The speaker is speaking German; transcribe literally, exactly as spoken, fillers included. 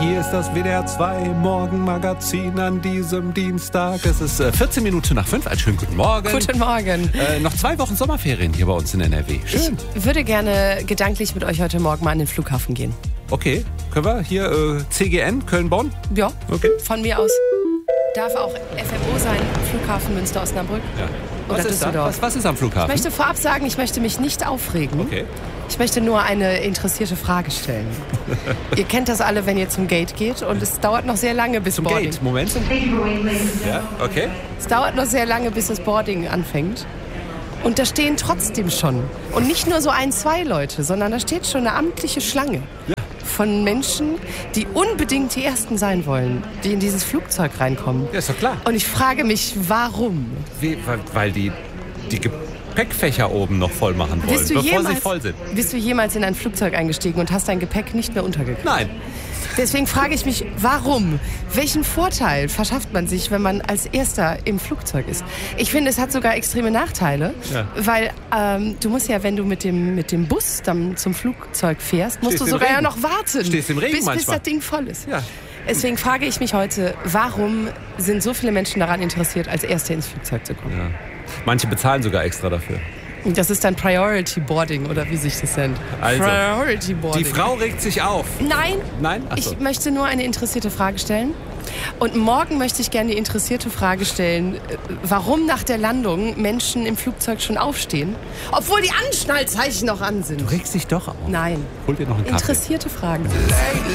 Hier ist das W D R zwei Morgenmagazin an diesem Dienstag. Es ist äh, vierzehn Minuten nach fünf. Einen schönen guten Morgen. Guten Morgen. Äh, noch zwei Wochen Sommerferien hier bei uns in N R W. Schön. Ich würde gerne gedanklich mit euch heute Morgen mal an den Flughafen gehen. Okay, können wir hier äh, C G N, Köln-Bonn? Ja, okay. Von mir aus. Darf auch F M O sein, Flughafen Münster-Osnabrück. Ja. Oder Was ist, Düsseldorf. was, was ist am Flughafen? Ich möchte vorab sagen, ich möchte mich nicht aufregen. Okay. Ich möchte nur eine interessierte Frage stellen. Ihr kennt das alle, wenn ihr zum Gate geht und es dauert noch sehr lange bis Zum Boarding. Gate, Moment. Ja, okay. Es dauert noch sehr lange, bis das Boarding anfängt. Und da stehen trotzdem schon. Und nicht nur so ein, zwei Leute, sondern da steht schon eine amtliche Schlange. Ja. Von Menschen, die unbedingt die Ersten sein wollen, die in dieses Flugzeug reinkommen. Ja, ist doch klar. Und ich frage mich, warum? Wie, weil, weil die, die Gepäckfächer oben noch voll machen wollen, Bist du, bevor jemals, sie voll sind. bist du jemals in ein Flugzeug eingestiegen und hast dein Gepäck nicht mehr untergekriegt? Nein. Deswegen frage ich mich, warum? Welchen Vorteil verschafft man sich, wenn man als Erster im Flugzeug ist? Ich finde, es hat sogar extreme Nachteile, Ja. weil ähm, du musst ja, wenn du mit dem, mit dem Bus dann zum Flugzeug fährst, musst Stehst du im sogar ja Regen. noch warten, Stehst im Regen bis, bis manchmal. das Ding voll ist. Ja. Deswegen frage ich mich heute, warum sind so viele Menschen daran interessiert, als Erste ins Flugzeug zu kommen? Ja. Manche bezahlen sogar extra dafür. Das ist dann Priority Boarding oder wie sich das nennt. Also, Priority Boarding. Die Frau regt sich auf. Nein, Nein? Ach so. ich möchte nur eine interessierte Frage stellen. Und morgen möchte ich gerne die interessierte Frage stellen, äh, warum nach der Landung Menschen im Flugzeug schon aufstehen, obwohl die Anschnallzeichen noch an sind. Du regst dich doch auf. Nein. Hol dir noch einen Kaffee. Interessierte Fragen.